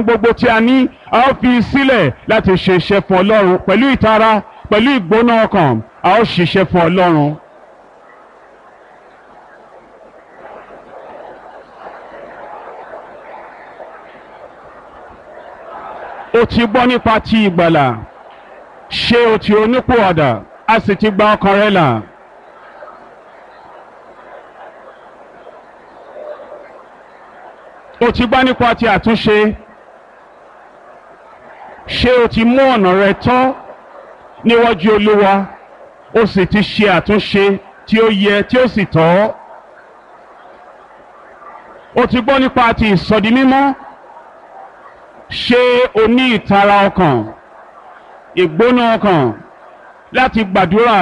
gbogbo tí a ní a ó fi sílẹ̀ láti ṣe iṣẹ́ fún Ọlọ́run pẹ̀lú ìtara pẹ̀lú ìgbóná ọkàn a ó ṣiṣẹ́ fún Ọlọ́run. o ti gbọ́ nípa ti ìgbàlà, ṣé o ti ronúpìwàdà a sì ti gba ọkàn rẹ là? o ti gbọ́ nípa ti àtúnṣe, ṣé o ti mú ọ̀nà rẹ tọ́ níwájú Olúwa o sì ti ṣe àtúnṣe tí ó yẹ tí ó sì tọ́? o ti gbọ́ nípa ti ìsọdimímọ́, ṣé o ní ìtara ọkàn, ìgbóná ọkàn láti gbàdúrà,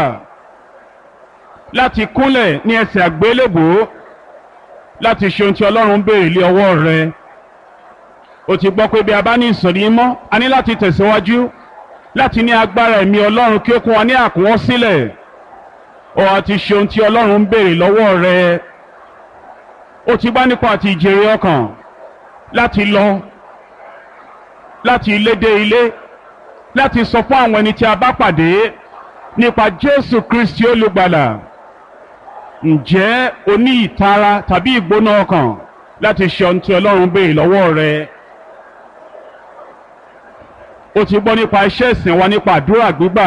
láti kúnlẹ̀ ní ẹsẹ̀ àgbélébùú, láti ṣe ohun tí Ọlọ́run ń béèrè lé ọwọ́ rẹ? o ti gbọ́ pé bí a bá ní ìsọdimímọ́ a ní láti tẹ̀síwájú láti ní agbára ẹ̀mí Ọlọ́run kí ó kún wa ní àkúnwọ́sílẹ̀. o àti ṣe ohun tí Ọlọ́run ń béèrè lọ́wọ́ rẹ. o ti bá nípa àti ìjèrè ọkàn láti lọ láti ilé dé ilé láti sọ fún àwọn ẹni tí a bá pàdé nípa Jésù Kristi olùgbàlà. ǹjẹ́ o ní ìtara tàbí ìgbóná ọkàn láti ṣe ohun tí Ọlọ́run béèrè lọ́wọ́ rẹ? o ti gbọ́ nípa iṣẹ́ ìsìn wa nípa àdúrà gbígbà,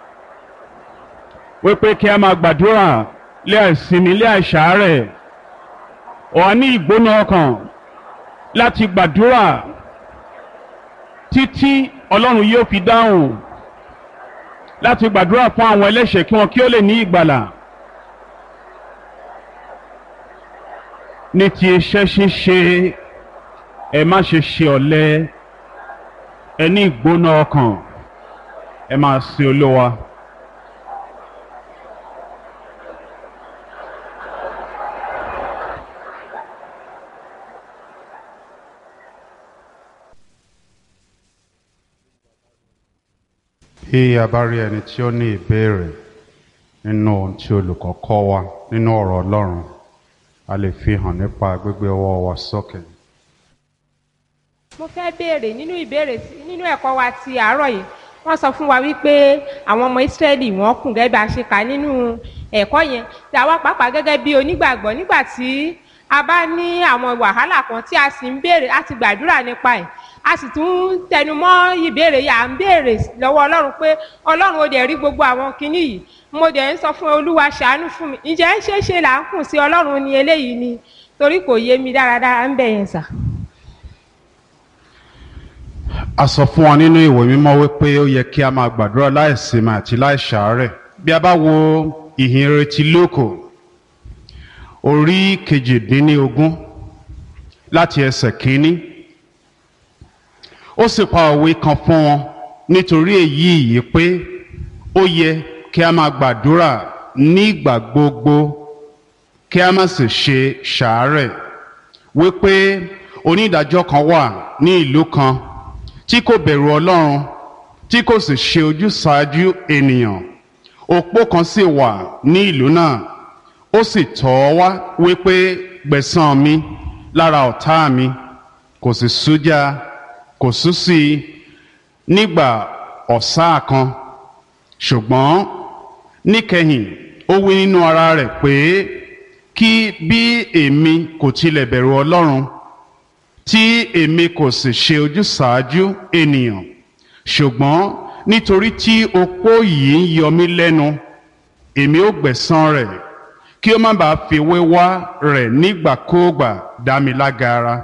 wípé kí a máa gbàdúrà lé àìsinmi lé àìsàárẹ̀. o wà ní ìgbóná ọkàn láti gbàdúrà títí Ọlọ́run yóò fi dáhùn, láti gbàdúrà fún àwọn ẹlẹ́ṣẹ̀ kí wọn kí ó lè ní ìgbàlà. ní ti iṣẹ́ ṣíṣe ẹ má ṣe ṣe ọ̀lẹ, ẹ ní ìgbóná ọkàn, ẹ máa sin Olúwa. Bí a bá rí ẹni tí ó ní ìbéèrè nínú ohun tí olùkọ́ kọ́ wa nínú ọ̀rọ̀ Ọlọ́run, a lè fi hàn nípa gbígbé ọwọ́ wa sókè. Mo fẹ́ béèrè nínú ẹ̀kọ́ wa ti àárọ̀ yìí. Wọ́n sọ fún wa wípé àwọn ọmọ Ísírẹ́lì wọ́n kùn gẹ́gẹ́ bí a ṣe kà nínú ẹ̀kọ́ yẹn. Tí àwa pàápàá gẹ́gẹ́ bí onígbàgbọ́, nígbà tí a bá ní àwọn wàhálà kan tí a sì ń béèrè àti gbàdúrà nípa ẹ̀, a sì tún tẹnumọ́ ìbéèrè yìí, à ń béèrè lọ́wọ́ Ọlọ́run pé Ọlọ́run ó dẹ̀ rí gbogbo àwọn kinní yìí. Mo dẹ̀ ń sọ fún Olúwa ṣàánú fún mi. Ǹjẹ́ ṣeéṣe là ń kùn sí Ọlọ́run ní eléyìí ni? Torí kò yé mi dáradára ń bẹ̀ yẹn sà. A sọ fún wa nínú ìwé mímọ́ wípé ó yẹ kí a máa gbàdúrà láìsinmi àti láìsàárẹ̀. Bí a bá wo ìhìnrere ti Lúùkù orí 18 láti ẹsẹ̀ 1, ó sì pa òwe kan fún wọn nítorí èyí yìí pé ó yẹ kí a máa gbàdúrà nígbà gbogbo kí a má sì ṣe ṣàárẹ̀, wípé onídàájọ́ kan wà ní ìlú kan tí kò bẹ̀rù Ọlọ́run, tí kò sì ṣe ojúsàájú ènìyàn. Opó kan sì wà ní ìlú náà, ó sì tọ̀ ọ́ wá wípé gbẹ̀san mi lára ọ̀tá mi. Kò sì sújá, kò sú sí i nígbà ọ̀sá kan. Ṣùgbọ́n níkẹyìn ó wí nínú ara rẹ̀ pé kí bí èmi kò tilẹ̀ bẹ̀rù Ọlọ́run, tí èmi kò sì ṣe ojúsàájú ènìyàn, ṣùgbọ́n nítorí tí opó yìí ń yọ mí lẹ́nu, èmi ó gbẹ̀san rẹ̀, kí ó má bàa fi wéwá rẹ̀ nígbàkúùgbà dá mi lágara.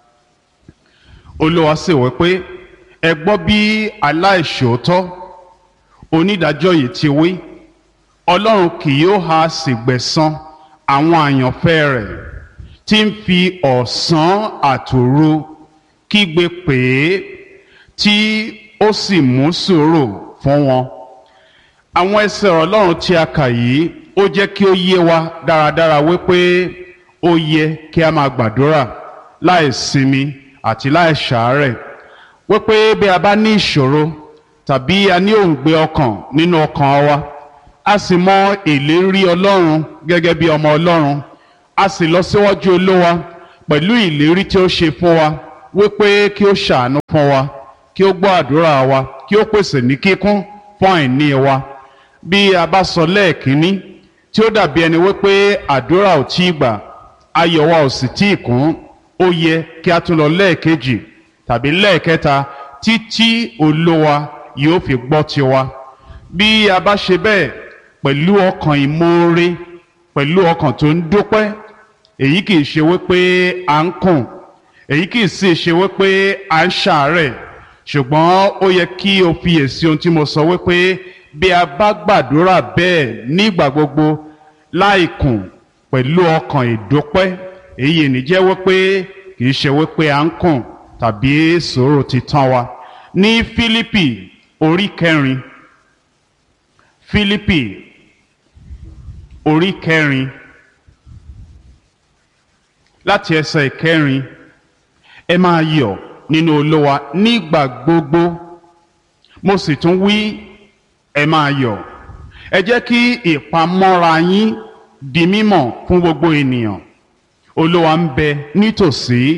Olúwa sì wí pé ẹ gbọ́ bí aláìṣòótọ́ onídàájọ́ yìí ti wí. Ọlọ́run kì yóò ha sì gbẹ̀san àwọn àyànfẹ́ rẹ̀ tí ń fi ọ̀sán àtòru kígbe pè é, tí ó sì mú sùúrù fún wọn. Àwọn ẹsẹ̀ Ọlọ́run tí a kà yìí ó jẹ́ kí ó yé wa dáradára wípé ó yẹ kí a máa gbàdúrà láìsinmi àti láìsàárẹ̀, wípé bí a bá ní ìṣòro tàbí a ní òǹgbẹ ọkàn nínú ọkàn wa, a sì mọ ìlérí Ọlọ́run gẹ́gẹ́ bí ọmọ Ọlọ́run, a sì lọ síwájú Olúwa pẹ̀lú ìlérí tí ó ṣe fún wa wípé kí ó ṣàánú fún wa, kí ó gbọ́ àdúrà wa, kí ó pèsè ní kíkún fún àìní wa. Bí a bá sọ lẹ́ẹ̀kínní tí ó dàbí ẹni wípé àdúrà ò tí ì gbà, ayọ̀ wa ò sì tí ì kún, ó yẹ kí a tún lọ lẹ́ẹ̀kejì tàbí lẹ́ẹ̀kẹta títí Olúwa yóò fi gbọ́ tiwa. Bí a bá ṣe bẹ́ẹ̀ pẹ̀lú ọkàn ìmoore, pẹ̀lú ọkàn tó ń dúpẹ́, èyí kì í ṣe wípé à ń kùn, èyí kì í sì ṣe wípé à ń ṣàárẹ̀, ṣùgbọ́n ó yẹ kí o fiyèsí ohun tí mo sọ wípé bí a bá gbàdúrà bẹ́ẹ̀ nígbà gbogbo láì kùn pẹ̀lú ọkàn ìdúpẹ́, èyí ní jẹ́ wípé kì í ṣe wípé à ń kùn tàbí sùúrù ti tán wa. Ní Fílípì orí 4, Fílípì orí 4 láti ẹsẹ̀ 4, ẹ máa yọ̀ nínú Olúwa nígbà gbogbo, mo sì tún wí ẹ máa yọ̀. Ẹ jẹ́ kí ìpamọ́ra yín di mímọ̀ fún gbogbo ènìyàn. Olúwa ń bẹ nítòsí.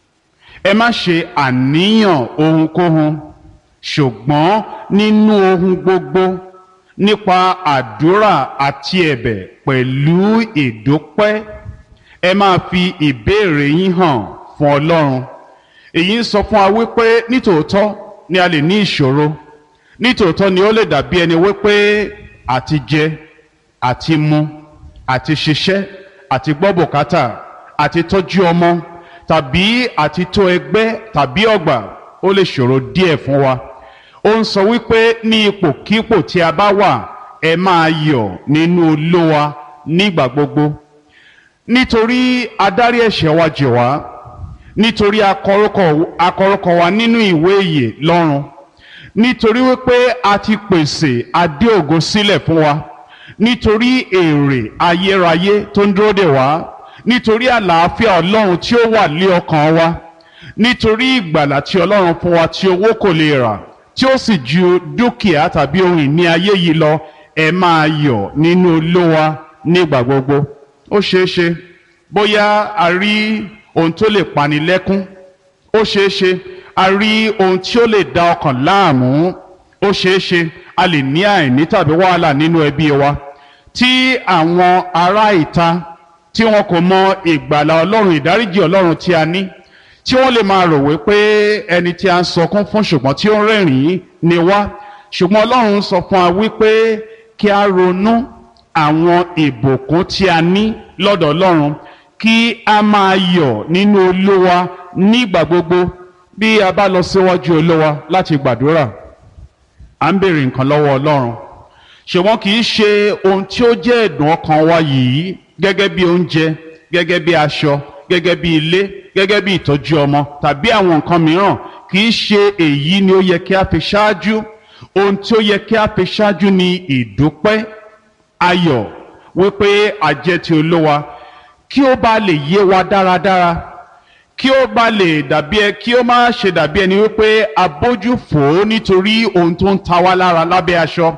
Ẹ má ṣe àníyàn ohunkóhun, ṣùgbọ́n nínú ohun gbogbo nípa àdúrà àti ẹ̀bẹ̀ pẹ̀lú ìdúpẹ́ ẹ máa fi ìbéèrè yín hàn fún Ọlọ́run. Èyí ń sọ fún wa wípé nítòótọ́ ni a lè ní ìṣòro, nítòótọ́ ni ó lè dàbí ẹni wípé àti jẹ àti mu àti ṣiṣẹ́ àti gbọ́ bùkátà àti tọ́jú ọmọ tàbí àti tó ẹgbẹ́ tàbí ọgbà ó lè ṣòro díẹ̀ fún wa. Ó ń sọ wípé ní ipòkípò tí a bá wà ẹ máa yọ̀ nínú Olúwa nígbà gbogbo, nítorí adarí ẹ̀ṣẹ̀ wa jì wá, nítorí akọrúkọ wa nínú ìwé ìyè lọ́run, nítorí wípé a ti pèsè adé ògo sílẹ̀ fún wa, nítorí èrè ayérayé tó ń dúró dè wá, nítorí àlàáfíà Ọlọ́run tí ó wà lé ọkàn wa, nítorí ìgbàlà tí Ọlọ́run fún wa tí owó kò lè rà, tí ó sì ju dúkìá tàbí ohun ìní ayé yìí lọ. Ẹ máa yọ̀ nínú Olúwa nígbà gbogbo. Ó ṣeé ṣe bóyá a rí ohun tó lè pani lẹ́kún, ó ṣeé ṣe a rí ohun tí ó lè da ọkàn láàmú, ó ṣeé ṣe a lè ní àìní tàbí wàhálà nínú ẹbí wa tí àwọn ará ìta tí wọn kò mọ ìgbàlà Ọlọ́run, ìdáríjì Ọlọ́run tí a ní, tí wọ́n lè máa rò wípé ẹni tí a ń sọkún fún ṣùgbọ́n tí ó ń rẹ́rìn-ín ni wá. Ṣùgbọ́n Ọlọ́run sọ fún wa wípé kí a ronú àwọn ìbùkún tí a ní lọ́dọ̀ Ọlọ́run, kí a máa yọ̀ nínú Olúwa nígbà gbogbo. Bí a bá lọ síwájú Olúwa láti gbàdúrà, à ń béèrè nǹkan lọ́wọ́ Ọlọ́run, ṣùgbọ́n kì í ṣe ohun tí ó jẹ́ ẹ̀dùn ọkàn wa yìí, gẹ́gẹ́ bí oúnjẹ, gẹ́gẹ́ bí aṣọ, gẹ́gẹ́ bí ilé, gẹ́gẹ́ bí ìtọ́jú ọmọ tàbí àwọn nǹkan mìíràn, kì í ṣe èyí ni ó yẹ kí a fi ṣáájú. Ohun tí ó yẹ kí a fi ṣáájú ni ìdúpẹ́, ayọ̀ wípé a jẹ́ ti Olúwa, kí ó bá lè yé wa dáradára, kí ó bá lè kí ó má ṣe dàbí ẹni wípé a bójú fò ó nítorí ohun tó ń ta wá lára lábẹ́ aṣọ.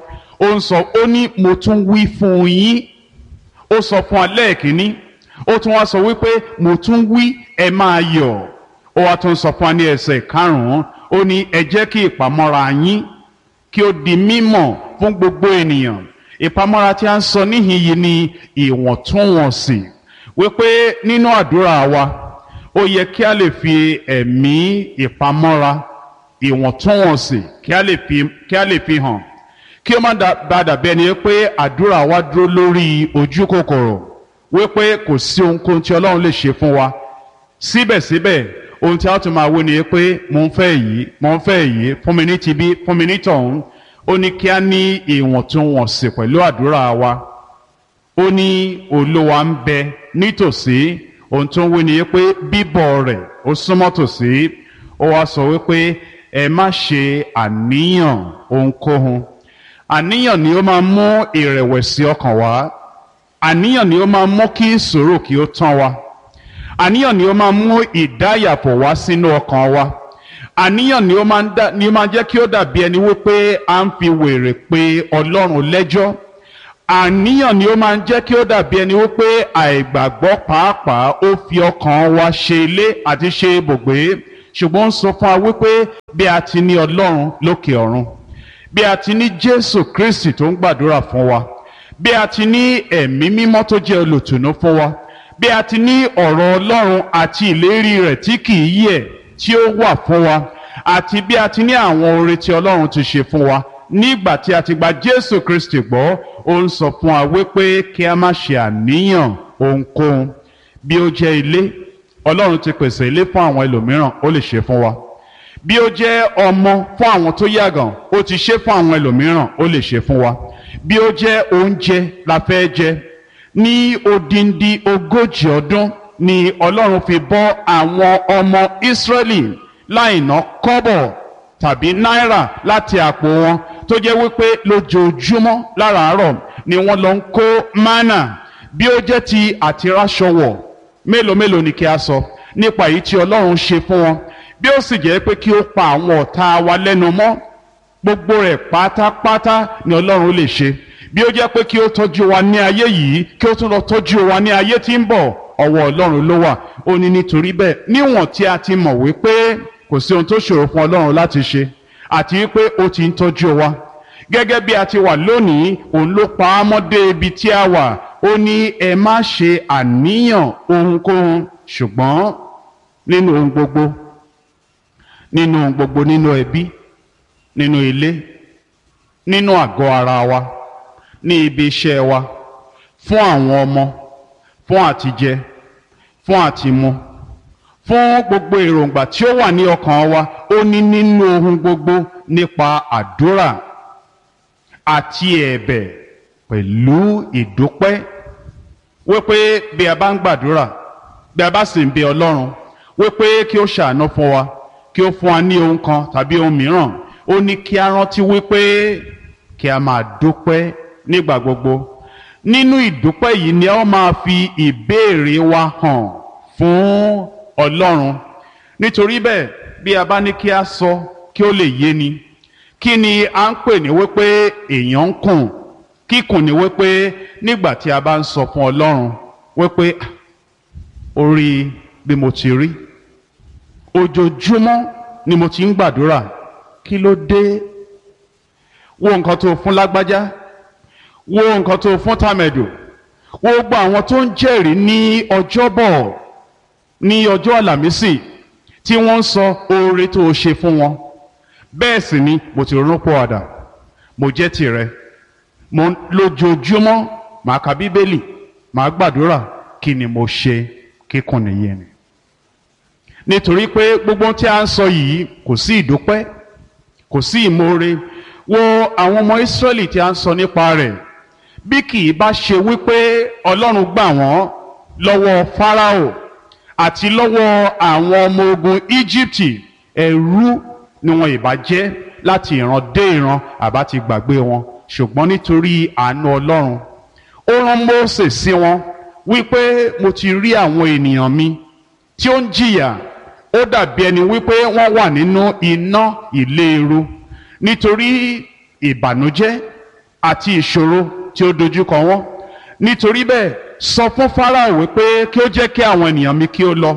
Ó ní mo tún wí fún yín. Ó sọ fún alẹ́ kìíní, ó tún wá sọ wípé mo tún wí ẹ máa yọ̀. Ó wá tún sọ fún wa ní ẹsẹ̀ 5, ó ní ẹ jẹ́ kí ìpamọ́ra yín kí ó di mímọ̀ fún gbogbo ènìyàn. Ìpamọ́ra tí a ń sọ níhìn yìí ni ìwọ̀ntúnwọ̀nsì, wípé nínú àdúrà wa ó yẹ kí a lè fi ẹ̀mí ìpamọ́ra, ìwọ̀ntúnwọ̀nsì kí a lè fi hàn, kí ó má bá dàbí ẹni pé àdúrà wa dúró lórí ojú kòkòrò, wípé kò sí ohunkóhun tí Ọlọ́run lè ṣe fún wa. Síbẹ̀síbẹ̀ ohun tí a tún máa wí ni pé mo ń fẹ́ èyí, mo ń fẹ́ èyí, fún mi ní tibí, fún mi ní tọ̀hún. Ó ní kí a ní ìwọ̀ntúnwọ̀nsì pẹ̀lú àdúrà wa. Ó ní Olúwa ń bẹ nítòsí. Ohun tó ń wí ni pé bíbọ̀ rẹ̀ ó súnmọ́ tòsí. Ó wá sọ wípé ẹ má ṣe àníyàn ohunkóhun. Àníyàn ni ó máa mú ìrẹ̀wẹ̀sì ọkàn wá. Àníyàn ni ó máa mú kí ìṣòro kí ó tán wa. Àníyàn ni ó máa mú ìdáyàfò wá sínú ọkàn wa. Àníyàn ni ó máa jẹ́ kí ó dàbí ẹni wípé à ń fi wèrè pé Ọlọ́run lẹ́jọ́. Àníyàn ni ó máa jẹ́ kí ó dàbí ẹni wípé àìgbàgbọ́ pàápàá ó fi ọkàn wa ṣe ilé àti ṣe ibùgbé. ṣùgbọ́n ó ń sọ fún wa wípé bí a ti ní Ọlọ́run lókè ọ̀run, bí a ti ní Jésù Kristi tó ń gbàdúrà fún wa, bí a ti ní ẹ̀mí mímọ́ tó jẹ́ olùtùnú fún wa, bí a ti ní ọ̀rọ̀ Ọlọ́run àti ìlérí rẹ̀ tí kìí yẹ̀ tí ó wà fún wa, àti bí a ti ní àwọn oore tí Ọlọ́run ti ṣe fún wa nígbà tí a ti gba Jésù Kristi gbọ́, ó ń sọ fún wa wípé kí a má ṣe àníyàn ohunkóhun. Bí ó jẹ́ ilé, Ọlọ́run ti pèsè ilé fún àwọn ẹlòmíràn, ó lè ṣe fún wa. Bí ó jẹ́ ọmọ fún àwọn tó yàgàn, ó ti ṣe fún àwọn ẹlòmíràn, ó lè ṣe fún wa. Bí ó jẹ́ oúnjẹ la fẹ́ jẹ, ní odindi 40 ọdún ni Ọlọ́run fi bọ́ àwọn ọmọ Ísírẹ́lì láì ná kọ́bọ̀ tàbí náírà láti àpò wọn, tó jẹ́ wípé lójoojúmọ́ láràárọ̀ ni wọ́n lọ ń kó mánà. Bí ó jẹ́ ti àtiráṣọwọ̀, mélòó mélòó ni kí a sọ nípa èyí tí Ọlọ́run ṣe fún wọn. Bí ó sì jẹ́ pé kí ó pa àwọn ọ̀tá wa lẹ́nu mọ́, gbogbo rẹ̀ pátápátá ni Ọlọ́run lè ṣe. Bí ó jẹ́ pé kí ó tọ́jú wa ní ayé yìí, kí ó tún lọ tọ́jú wa ní ayé tí ń bọ̀, ọwọ́ Ọlọ́run ló wà. Ó ní nítorí bẹ́ẹ̀, níwọ̀n tí a ti mọ̀ wípé kò sí ohun tó ṣòro fún Ọlọ́run láti ṣe, àti wípé ó ti ń tọ́jú wa gẹ́gẹ́ bí a ti wà lónìí, òun ló pa á mọ́ dé ibi tí a wà. Ó ní ẹ má ṣe àníyàn ohunkóhun, ṣùgbọ́n nínú ohun gbogbo, nínú ẹbí, nínú ilé, nínú àgọ́ ara wa, ní ibi iṣẹ́ wa, fún àwọn ọmọ, fún àtijẹ, fún àtimu, fún gbogbo èròǹgbà tí ó wà ní ọkàn wa, ó ní nínú ohun gbogbo nípa àdúrà àti ẹ̀bẹ̀ pẹ̀lú ìdúpẹ́, wípé bí a bá ń gbàdúrà, bí a bá sì ń bẹ Ọlọ́run wípé kí ó ṣàánú fún wa, kí ó fún wa ní ohun kan tàbí ohun mìíràn, ó ní kí a rántí wípé kí a máa dúpẹ́ nígbà gbogbo. Nínú ìdúpẹ́ yìí ni a máa fi ìbéèrè wa hàn fún Ọlọ́run. Nítorí bẹ́ẹ̀, bí a bá ní kí a sọ kí ó lè yé ni, kí ni a ń pè ní wípé èèyàn ń kùn? Kíkùn ni wípé nígbà tí a bá ń sọ fún Ọlọ́run wípé orí bí mo ti rí, ojoojúmọ́ ni mo ti ń gbàdúrà, kí ló dé? Wo nǹkan tó fún lágbájá, wo nǹkan tó fún tàmẹ̀dò, wo gbogbo àwọn tó ń jẹ́rìí ní ọjọ́bọ̀, ní ọjọ́ àlàmísì, tí wọ́n ń sọ oore tó o ṣe fún wọn. Bẹ́ẹ̀ sì ni mo ti ronú pọ̀wàdà, mo jẹ́ tìrẹ. Mo lójoojúmọ́ màá ka Bíbélì, màá gbàdúrà. Kí ni mo ṣe? Kíkùn nìyẹn ni. Nítorí pé gbogbo tí a ń sọ yìí kò sí ìdúpẹ́, kò sí ìmoore. Wo àwọn ọmọ Ísírẹ́lì tí a ń sọ nípa rẹ̀, bí kì í bá ṣe wípé Ọlọ́run gbà wọ́n lọ́wọ́ Fáráò àti lọ́wọ́ àwọn ọmọ ogun Íjíbítì, ẹrú ni wọn ìbá jẹ́ láti ìran dé ìran, àbá ti gbàgbé wọn. Ṣùgbọ́n nítorí àánú Ọlọ́run, ó rán Mósè sí wọn wípé mo ti rí àwọn ènìyàn mi tí ó ń jìyà, ó dàbí ẹni wípé wọ́n wà nínú iná ìléru nítorí ìbànújẹ́ àti ìṣòro tí ó dojúkọ wọn. Nítorí bẹ́ẹ̀, sọ fún Fáráò wípé kí ó jẹ́ kí àwọn ènìyàn mi kí ó lọ.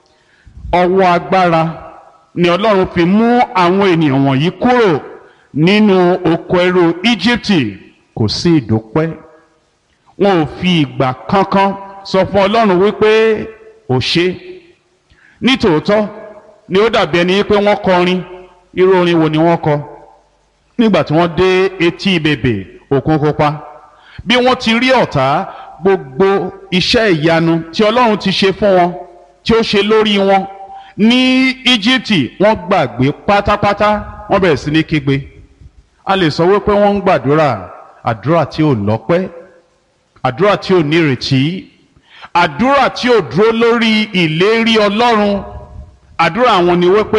Ọwọ́ agbára ni Ọlọ́run fi mú àwọn ènìyàn wọ̀nyí kúrò nínú oko ẹrú Íjíbítì. Kò sí ìdúpẹ́. Wọn ò fi ìgbà kankan sọ fún Ọlọ́run wípé ó ṣe. Nítòótọ́ ni ó dàbí ẹni pé wọ́n kọrin. Irú orin wo ni wọ́n kọ? Nígbà tí wọ́n dé etí bèbè Òkun Pupa, bí wọ́n ti rí ọ̀tá, gbogbo iṣẹ́ ìyanu tí Ọlọ́run ti ṣe fún wọn, tí ó ṣe lórí wọn ní Íjíbítì, wọ́n gbàgbé pátápátá. Wọ́n bẹ̀rẹ̀ sí ní kígbe. A lè sọ wípé wọ́n ń gbàdúrà, àdúrà tí ò lọ́pẹ́, àdúrà tí ò nírètí, àdúrà tí ò dúró lórí ìlérí Ọlọ́run. Àdúrà wọn ni wípé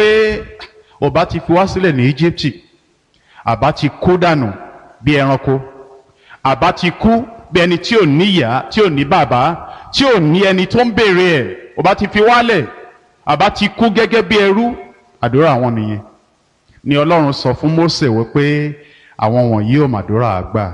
ó bá ti fi wá sílẹ̀ ní Íjíbítì, àbá ti kú dànù bí ẹranko, àbá ti kú bí ẹni tí ò níyà, tí ò ní bàbá, tí ò ní ẹni tó ń béèrè ẹ̀, ó bá ti fi wálẹ̀, àbá ti kú gẹ́gẹ́ bí ẹrú. Àdúrà wọn nìyẹn. Ni Ọlọ́run sọ fún Mósè wípé àwọn wọ̀nyí ò màdúrà àgbà.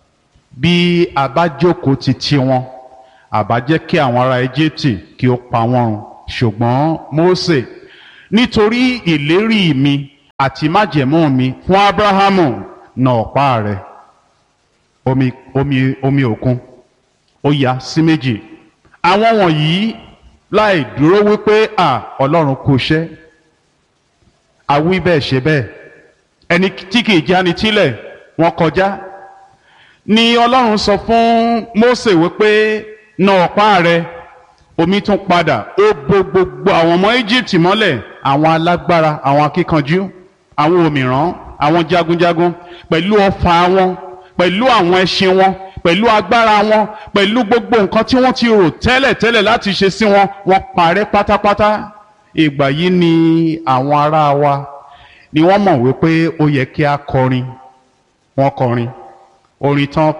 Bí a bá jókòó ti wọn, àbá jẹ́ kí àwọn ará Íjíbítì kí ó pa wọ́n run. Ṣùgbọ́n Mósè nítorí ìlérí mi àti májẹ̀mú mi fún Ábúráhámù nà ọ̀pá rẹ̀. Omi òkun ó ya sí méjì. Àwọn wọ̀nyí láì dúró wípé Ọlọ́run kò ṣẹ́, àwí bẹ́ẹ̀ ṣe bẹ́ẹ̀, ẹni tí kìí jáni tílẹ̀ wọ́n kọjá. Ni Ọlọ́run sọ fún Mósè wípé nà ọ̀pá rẹ̀, omi tún padà, ó bo gbogbo àwọn ọmọ Íjíbítì mọ́lẹ̀, àwọn alágbára, àwọn akíkanjú, àwọn òmìrán, àwọn jagunjagun, pẹ̀lú ọfà wọn, pẹ̀lú àwọn ẹṣin wọn, pẹ̀lú agbára wọn, pẹ̀lú gbogbo nǹkan tí wọ́n ti rò tẹ́lẹ̀tẹ́lẹ̀ láti ṣe sí wọn, wọ́n parẹ́ pátápátá. Ìgbà yìí ni àwọn ará wa ni wọ́n mọ̀ wípé ó yẹ kí a kọrin. Wọ́n kọrin, orin tán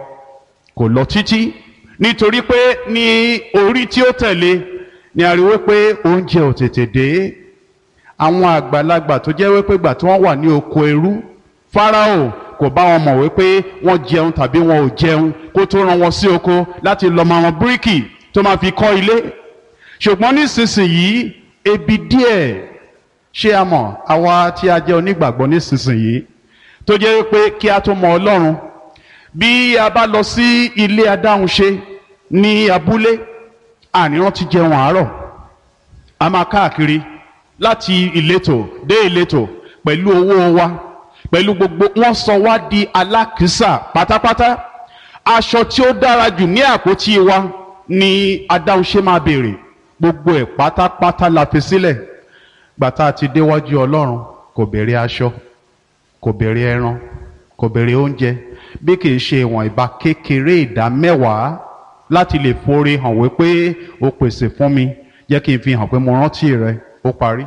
kò lọ títí, nítorí pé ní orí tí ó tẹ̀lé ni a rí wípé oúnjẹ ò tètè dé. Àwọn àgbàlagbà tó jẹ́ wípé ìgbà tí wọ́n wà ní oko ẹrú, Fáráò kò bá wọn mọ̀ wípé wọ́n jẹun tàbí wọn ò jẹun kó tó rán wọn sí oko láti lọ máa wọn bíríkì tó máa fi kọ́ ilé. Ṣùgbọ́n nísinsìnyí ebi díẹ̀, ṣé a mọ̀ àwa tí a jẹ́ onígbàgbọ́ nísinsìnyí tó jẹ́ wípé kí a tó mọ Ọlọ́run, bí a bá lọ sí ilé adáhunṣe ní abúlé, àníran ti jẹun àárọ̀, a máa káàkiri láti ìletò dé ìletò pẹ̀lú owó wa, pẹ̀lú gbogbo, wọ́n sọ wá di alákìísà pátápátá. Aṣọ tí ó dára jù ní àpótí wa ni adáhunṣe máa béèrè, gbogbo ẹ̀ pátápátá la fi sílẹ̀. Gbàtà ti déwájú Ọlọ́run, kò béèrè aṣọ, kò béèrè ẹran, kò béèrè oúnjẹ, bí kìí ṣe ìwọ̀n ìbá kékeré ìdá mẹ́wàá láti lè forí hàn wípé o pèsè fún mi, jẹ́ kí n fi hàn pé mo rántí rẹ, ó parí.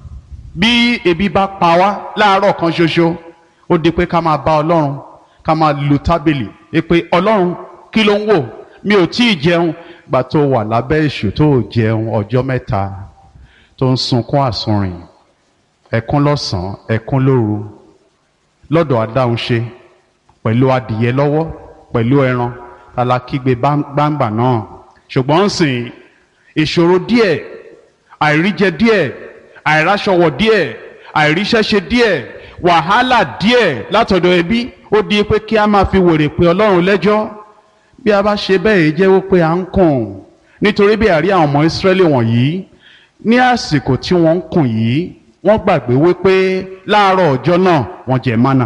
Bí ebi bá pa wá láàárọ̀ kan ṣoṣo, ó di pé ká máa bá Ọlọ́run, ká máa lu tábìlì pé Ọlọ́run kí ló ń wò, mi ò tí ì jẹun. Gbà tó wà lábẹ́ èṣù tó jẹun ọjọ́ mẹ́ta, tó ń sunkún àsunrìn, ẹkún lọ́sàn-án, ẹkún lóru, lọ́dọ̀ adáhunṣe, pẹ̀lú adìyẹ lọ́wọ́, pẹ̀lú ẹran, alákígbe gbangba náà. Ṣùgbọ́n sìn, ìṣòro díẹ̀, àìríjẹ díẹ̀, àìráṣọwọ̀ díẹ̀, àìríṣẹ́ṣe díẹ̀, wàhálà díẹ̀ látọ̀dọ̀ ẹbí, ó di pé kí a máa fi wèrè pé Ọlọ́run lẹ́jọ́. Bí a bá ṣe bẹ́ẹ̀ jẹ́ wípé à ń kùn, nítorí bí àrí àwọn ọmọ Ísírẹ́lì wọ̀nyí ní àsìkò tí wọ́n ń kùn yìí, wọ́n gbàgbé wípé láàárọ̀ ọjọ́ náà wọ́n jẹ mánà,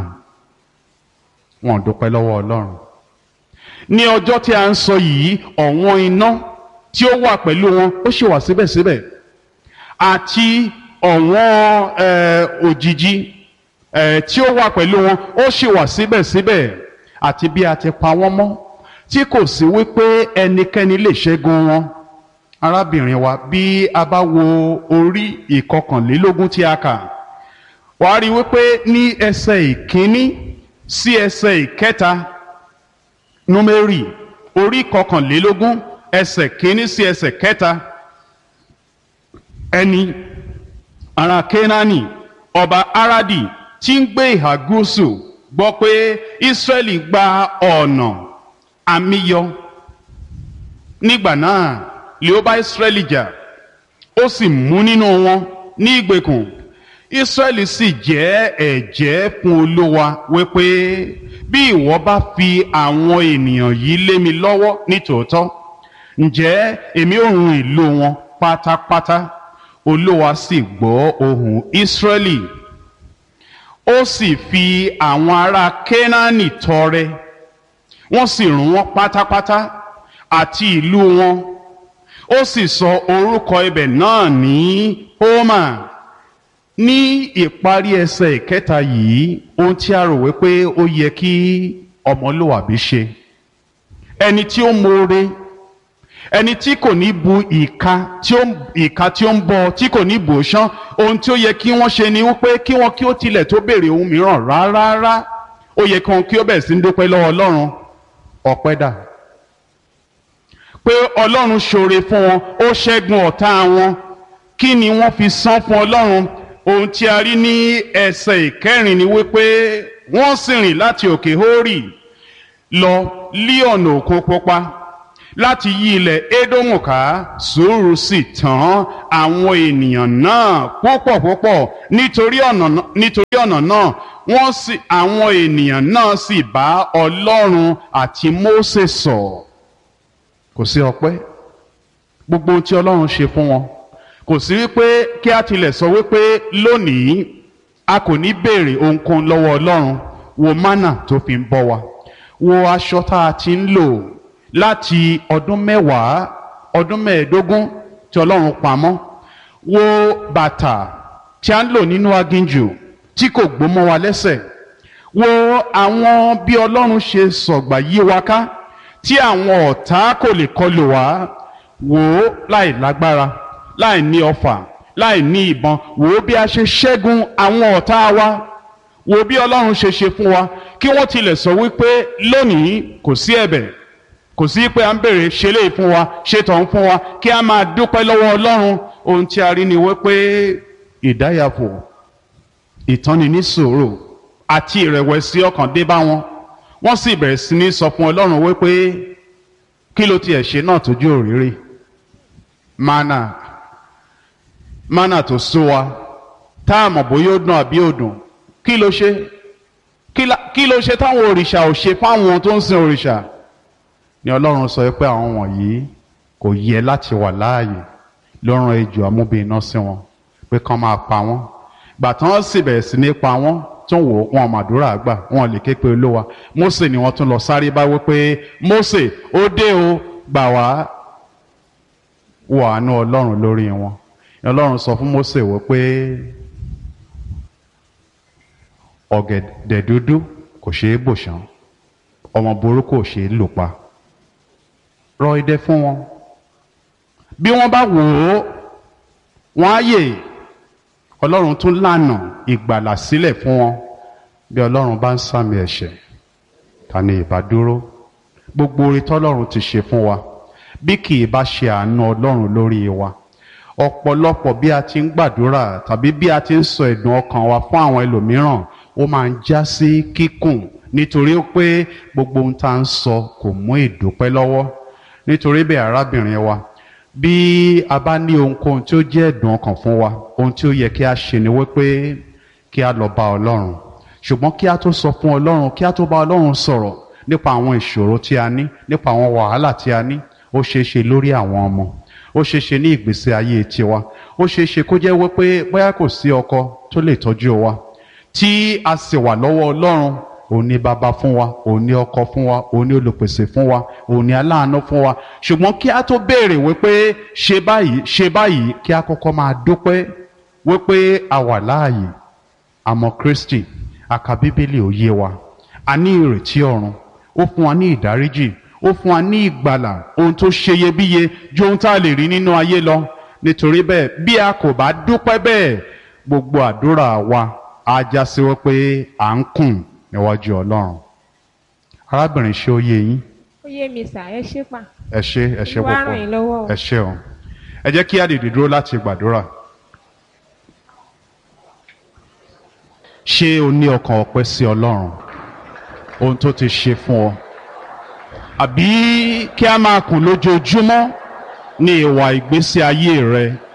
wọ́n dúpẹ́ lọ́wọ́ Ọlọ́run. Ní ọjọ́ tí a ń sọ yìí, ọ̀wọ́n iná tí ó wà pẹ̀lú wọn ó ṣì wà síbẹ̀síbẹ̀, àti ọ̀wọ́n òjìji tí ó wà pẹ̀lú wọn ó ṣì wà síbẹ̀síbẹ̀. Àti bí a ti pa wọ́n mọ́ tí kò sí wípé ẹnikẹ́ni lè ṣẹ́gun wọn. Arábìnrin wa, bí a bá wo orí ìkọkànlélógún tí a kà, wàá rí wípé ní ẹsẹ̀ ìkíní sí ẹsẹ̀ ìkẹta, Númérì orí ìkọkànlélógún ẹsẹ̀ kíní sí ẹsẹ̀ kẹta, ẹni ará Kénáánì ọba Aradi tí ń gbé ìhà gúúsù gbọ́ pé Ísírẹ́lì gba ọ̀nà àmìyọ. Nígbà náà lè ó bá Ísírẹ́lì jà, ó sì mú nínú wọn ní ìgbèkùn. Ísírẹ́lì sì jẹ́ ẹ̀jẹ́ fún Olúwa wípé bí ìwọ bá fi àwọn ènìyàn yìí lé mi lọ́wọ́ nítòótọ́, ǹjẹ́ èmi ó run ìlú wọn pátápátá. Olúwa sì gbọ́ ohùn Ísírẹ́lì, ó sì fi àwọn ará Kénáánì tọrẹ, wọ́n sì run wọ́n pátápátá àti ìlú wọn. Ó sì sọ orúkọ ibẹ̀ náà ní Hómà. Ní ìparí ẹsẹ̀ ìkẹta yìí, ohun tí a rò wípé ó yẹ kí ọmọlúwàbí ṣe, ẹni tí ó mọ̀ọ́re, ẹni tí kò ní bu ìka tí ó ń bọ, tí kò ní bò ṣán, ohun tí ó yẹ kí wọ́n ṣe ni wípé kí wọ́n kí ó tilẹ̀ tó béèrè ohun mìíràn rárá. Ó yẹ kí wọ́n kí ó bẹ̀rẹ̀ sí ń dúpẹ́ lọ́wọ́ Ọlọ́run. Ọpẹ́ dà pé Ọlọ́run ṣoore fún wọn, ó ṣẹ́gun ọ̀tá wọn. Kí ni wọ́n fi san fún Ọlọ́run? Ohun tí a rí ní ẹsẹ̀ ìkẹrin ni wípé wọ́n sì rìn láti òkè Hórì lọ lí ọ̀nà Òkun Pupa. láti yí ilẹ̀ Édómù ká, sùúrù sì tán àwọn ènìyàn náà púpọ̀ púpọ̀ nítorí ọ̀nà náà àwọn ènìyàn náà sì bá Ọlọ́run àti Mósè sọ̀. Kò sí ọpẹ́, gbogbo ohun tí Ọlọ́run ṣe fún wọn, kò sí wípé kí a tilẹ̀ sọ wípé lónìí a kò ní béèrè ohunkóhun lọ́wọ́ Ọlọ́run. Wo mánà tó fi ń bọ́ wa, wo aṣọ tá a ti ń lò láti ọdún 10, ọdún 15 tí Ọlọ́run pamọ́, wo bàtà tí a ń lò nínú aginjù tí kò gbó mọ́ wa lẹ́sẹ̀, wo àwọn bí Ọlọ́run ṣe sọ̀gbà yí wa ká tí àwọn ọ̀tá kò lè kọlù wá, wò ó láì lágbára, láì ní ọfà, láì ní ìbọn, wò ó bí a ṣe ṣẹ́gun àwọn ọ̀tá wa, wò bí Ọlọ́run ṣe ṣe fún wa, kí wọ́n tilẹ̀ sọ wípé lónìí kò sí ẹ̀bẹ̀, kò sí pé à ń bèrè ṣe léyìí fún wa, ṣe tọ̀hún fún wa, kí a máa dúpẹ́ lọ́wọ́ Ọlọ́run. Ohun tí a rí ni wípé ìdáyàfò, ìtọ́ni ní sùúrù àti ìrẹ̀wẹ̀sì ọkàn dé bá wọn. Wọ́n sì bẹ̀rẹ̀ sí ní sọ fún Ọlọ́run wípé kí ló tiẹ̀ ṣe náà tójú òrìrì, mánà tó sú wa, tá a mọ̀ bóyá ó dùn àbí ò dùn, kí ló ṣe? Kí ló ṣe táwọn òrìṣà ò ṣe fáwọn tó ń sin òrìṣà? Ni Ọlọ́run sọ pé àwọn wọ̀nyí kò yẹ láti wà láàyè, ló rán ejò amúbíiná sí wọn pé kán máa pa wọ́n. Gbà tán sì bẹ̀rẹ̀ sí ní pa wọ́n, tún wò wọn màdúrà gbà, wọn lè ké pe Olúwa. Mósè ni wọ́n tún lọ sáré bá wípé Mósè ó dé o, gbà wá. Wo àánú Ọlọ́run lórí wọn. Ọlọ́run sọ fún Mósè wípé ọ̀gẹ̀dẹ̀ dúdú kò ṣeé bò ṣán, ọmọ burúkú kò ṣeé lò pa. Rọ idẹ fún wọn, bí wọ́n bá wò ó wọ́n á yè. Ọlọ́run tún lànà ìgbàlà sílẹ̀ fún wọn. Bí Ọlọ́run bá ń sàmì ẹ̀ṣẹ̀, ta ni ìbá dúró? Gbogbo oore tọ́lọ́run ti ṣe fún wa, bí kì í bá ṣe àánú Ọlọ́run lórí wa, ọ̀pọ̀lọpọ̀ bí a ti ń gbàdúrà tàbí bí a ti ń sọ ẹ̀dùn ọkàn wa fún àwọn ẹlòmíràn, ó máa ń já sí kíkùn, nítorí pé gbogbo ohun tá à ń sọ kò mú ìdúpẹ́ lọ́wọ́. Nítorí bẹ́ẹ̀ arábìnrin wa, bí a bá ní ohunkóhun tí ó jẹ́ ẹ̀dùn ọkàn fún wa, ohun tí ó yẹ kí a ṣe ni wípé kí a lọ bá Ọlọ́run. Ṣùgbọ́n kí a tó sọ fún Ọlọ́run, kí a tó bá Ọlọ́run sọ̀rọ̀ nípa àwọn ìṣòro tí a ní, nípa àwọn wàhálà tí a ní, ó ṣeé ṣe lórí àwọn ọmọ, ó ṣeé ṣe ní ìgbésí ayé tiwa, ó ṣeé ṣe kó jẹ́ wípé bóyá kò sí ọkọ tó lè tọ́jú wa, tí a sì wà lọ́wọ́ Ọlọ́run. Òun ni bàbá fún wa, òun ni ọkọ fún wa, òun ni olùpèsè fún wa, òun ni aláàánú fún wa. Ṣùgbọ́n kí a tó béèrè wípé ṣe báyìí, kí a kọ́kọ́ máa dúpẹ́ wípé a wà láàyè, a mọ Kristi, a ka Bíbélì ó yé wa, a ní ìrètí ọ̀run, ó fún wa ní ìdáríjì, ó fún wa ní ìgbàlà, ohun tó ṣeyebíye ju ohun tá a lè rí nínú ayé lọ. Nítorí bẹ́ẹ̀, bí a kò bá dúpẹ́ bẹ́ẹ̀, gbogbo àdúrà wa á já sí wípé à ń kùn níwájú Ọlọ́run. Arábìnrin, ṣé ó yé yín? Ó yé mi sà, ẹ ṣé pa. Ẹ ṣé Olúwa ràn yín lọ́wọ́ o. ẹ ṣé o. Ẹ jẹ́ kí a dìde dúró láti gbàdúrà. Ṣé o ní ọkàn ọpẹ́ sí Ọlọ́run, ohun tó ti ṣe fún ọ? Àbí kí a máa kùn lójoojúmọ́ ní ìwà ìgbésí ayé rẹ